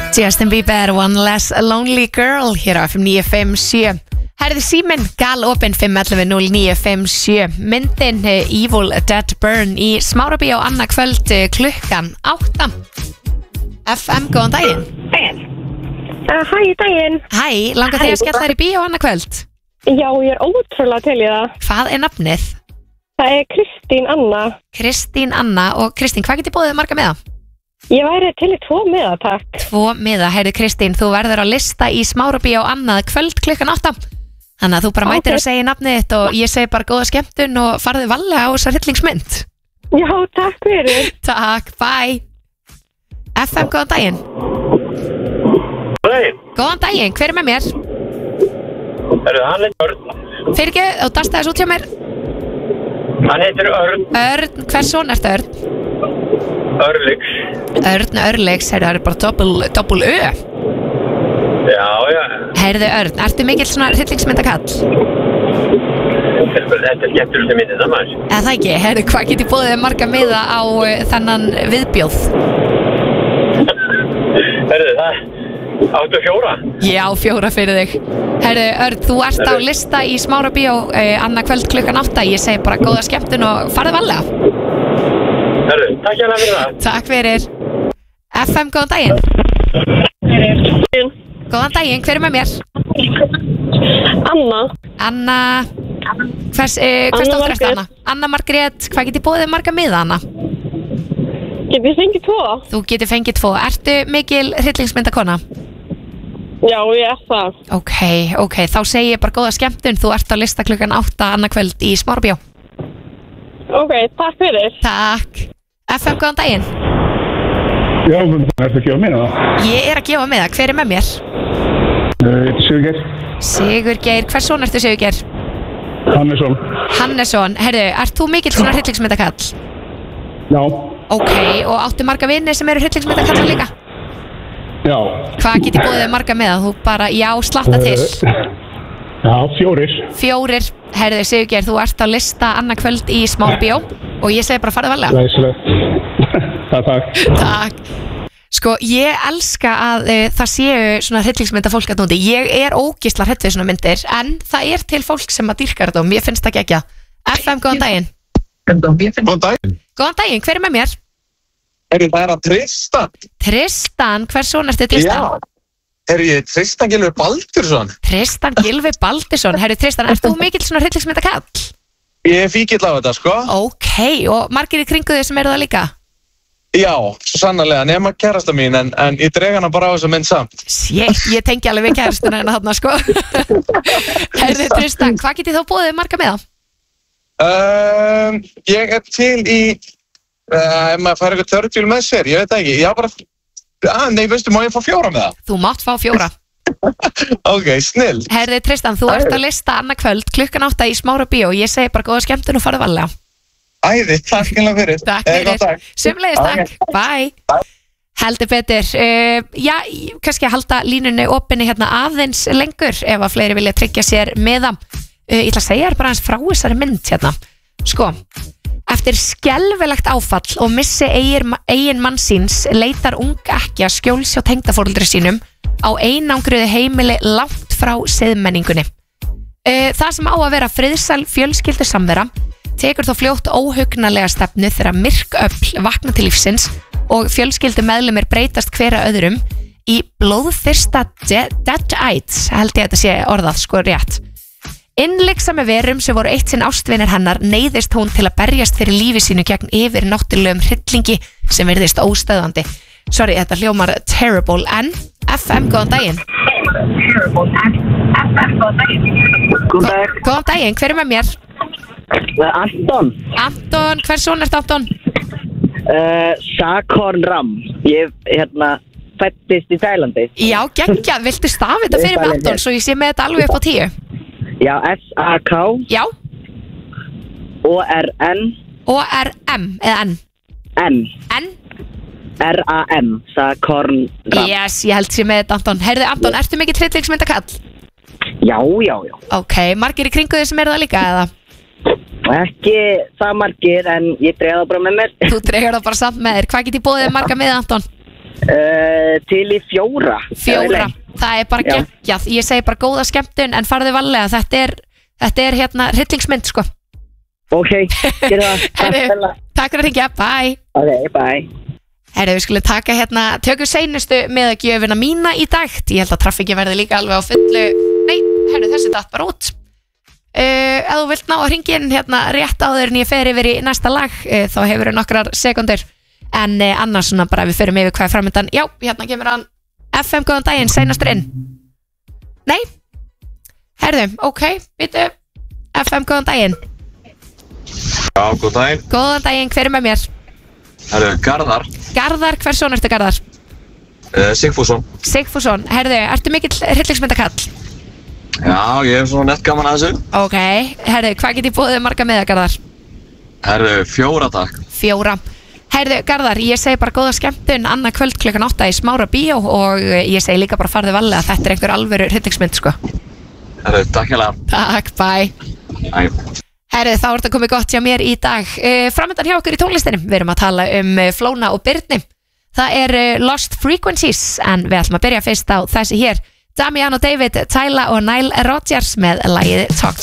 Justin Bieber, One Less Lonely Girl hér á FM 957. Herði síminn galopinn 511-0957. Myndin Evil Dead Burn í Smárabíó annað kvöld klukkan 8. FM, góðan daginn. Hæ, daginn. Hæ, langar þig að skella þér í bíó annað kvöld? Já, ég er ótrúlega til í það. Hvað er nafnið? Það er Kristín Anna. Kristín Anna. Og Kristín, hvað getur bóðið marga miða? Ég væri til í 2 miða, takk. 2 miða, heyrðu Kristín, þú verður á lista í Smárabíó annað kvöld klukkan 8. Þannig að þú bara mætir að segja nafnið þitt og ég segi bara góða skemmtun og farðu varlega á þessa hryllingsmynd. Já, takk fyrir. Takk, bye. FM, góðan daginn. Góðan daginn, hver er með mér? Hann heitir Örn. Fyrirgeðu, og dastaðis út hjá mér. Hann heitir Örn. Örn, hvers son ertu Örn? Örlygs. Örn Örlygs, heyrðu, það er bara doppul Ö. Já. Heyrðu Örn, ertu mikill svona hryllingsmyndakall? Þetta er skemmtilegsta myndin það maður. Eða það ekki, heyrðu, hvað get ég bóðið marga miða á þennan viðbjóð? Heyrðu, það 84. Já, 4 fyrir þig. Heyrðu Örn, þú ert á lista í Smárabíó annað kvöld klukkan 8. Ég segi bara góða skemmtun og farðu varlega. Heyrðu, takk hérna fyrir það. Takk fyrir. FM, góðan daginn. Góðan daginn, hver er með mér? Anna. Anna. Hvers dóttir ertu Anna? Anna Margrét, hvað get ég bóðið marga miða, Anna? Get ég fengið 2? Þú getur fengið 2. Ertu mikil hryllingsmyndakona? Já, ég er það. Ok, þá segi ég bara góða skemmtun. Þú ert á lista klukkan 8 annað kvöld í Smárabíó. Ok, takk fyrir. Takk. FM, góðan daginn. Já, það að gefa mér það. Ég er að gefa með það, hver er með mér? Sigurgeir. Sigurgeir, hvers son ertu Sigurgeir? Hannesson. Hannesson, heyrðu, ert þú mikill svona hryllingsmyndakall? Já. Ok, og áttu marga vini sem eru hryllingsmyndakalla líka? Já. Hvað get ég bóðið marga með það? Þú bara, já, slatta til. Já, 4. 4, heyrðu Sigurgeir, þú ert á lista annað kvöld í Smárabíó og ég segi bara farðu varlega. Læsilegt. Takk. Sko, ég elska að það séu svona hryllingsmynda fólk að núti. Ég er ógeðslega hrædd við svona myndir, en það er til fólk sem að dýrkar þetta og mér finnst það geggjað. FM, góðan daginn. Góðan daginn. Góðan daginn, hver er með mér? Það er að Tristan. Tristan, hvers son ertu Tristan? Já, Tristan Gylfi Baldursson. Tristan Gylfi Baldursson, Tristan, ert þú mikill svona hryllingsmynda kall? Ég er fíkill á þetta, sko. Ok, og margir í kringu þau sem eru það líka? Já, svo sannarlega, nema kærasta mín, en ég dreg hana bara á þessa mynd samt. Shit, ég tengi alveg við kærastuna hérna þarna, sko. Tristan, hvað getið þá bóðið marga með það? Ég er til í, ef maður fær eitthvað törnbíl með sér, ég veit ekki, ég bara, veistu, má ég fá 4 með það? Þú mátt fá 4. Ok, snill. Tristan, þú ert að lista annað kvöld, klukkan 8 í Smárabíó og ég segi bara góða skemmtun og farðu varlega. Æði, takk fyrir. Takk fyrir. Sumleiðis, takk. Bye. Heldur betur. Já, kannski að halda línunni opinni hérna aðeins lengur ef að fleiri vilja tryggja sér með það. Ég ætla að segja þér bara eins frá þessari mynd hérna. Sko, eftir skelfilegt áfall og missi eigin mann síns leitar ung ekkja skjóls hjá tengdaforeldri sínum á einangruðu heimili langt frá siðmenningunni. Það sem á að vera friðsæl fjölskyldu samvera tekur þó fljótt óhugnalega stefnu þegar myrk öfl vakna til lífsins og fjölskyldu meðlimir breytast hvera öðrum í blóðþyrsta deadites, held ég að þetta sé orðað sko rétt. Innliksami verum sem voru eitt sinn ástvinir hennar neyðist hún til að berjast fyrir lífi sínu gegn yfir náttúrulegum hryllingi sem virðist óstöðandi. Sorry, þetta hljómar terrible, en FM, góðan daginn. Góðan daginn, hver er með mér? Anton. Anton, hvers son ertu Anton? Sakhorn Ram. Ég fættist í Þælandi. Já, geggjað, viltu stafa þetta fyrir mig Anton svo ég sé með þetta alveg upp á 10? Já, S-A-K. Já. O-R-N. O-R-M, eða N? N. N? R-A-M, Sakhorn Ram. Yes, ég held sé með þetta Anton. Heyrðu Anton, ertu mikill hryllingsmyndakall? Já. Ok, margir í kringu þau sem eru það líka, eða? Ekki það margir, en ég dreg það bara með mér. Þú dregur það bara samt með þér. Hvað get ég bóðið marga með, Anton? Til í 4. 4, það er bara Já. geggjað. Ég segi bara góða skemmtun en farðu varlega, þetta er hérna hryllingsmynd sko. Ok, gerðu það. Takk Herru, fyrir. takk fyrir að hringja, bye. Ok, bye. Herru, við skulum taka hérna, tökum seinustu með að gjöfina mína í dag. Ég held að traffiki verði líka alveg á fullu. Nei, herru, þessi datt bara út. Ef þú vilt ná að hringja inn hérna rétt áður en ég fer yfir í næsta lag, þá hefur nokkrar sekundur. En annars svona bara við förum yfir hvað er framöndan. Já, hérna kemur hann. FM, góðan daginn, seinastur inn. Nei, herru, ok, býtu. FM, góðan daginn. Já, góð daginn. Góðan daginn, hver er með mér? Herru, Garðar. Garðar, hvers son ertu Garðar? Sigfússon. Sigfússon, herðu, ertu mikill hryllingsmyndakall? Já, ég hef svona nett gaman að þessu. Ok, herðu, hvað get ég búið marga með það, Garðar? Herru, 4 takk. 4. Herðu, Garðar, ég segi bara góða skemmtun annað kvöld klukkan 8 í Smára bíó og ég segi líka bara farðu varlega, þetta er einhver alvöru hryllingsmynd, sko. Herru, takk hérlega. Takk, bye. Æ. Herðu, þá er þetta komið gott hjá mér í dag. Framöndan hjá okkur í tónlistinni, við erum að tala Flóna og Birni. Það er Lost Frequencies, en við ætlum að byrja fyrst á þessi hér. Damian og David, Tyla og Nile Rodgers með lagið Talk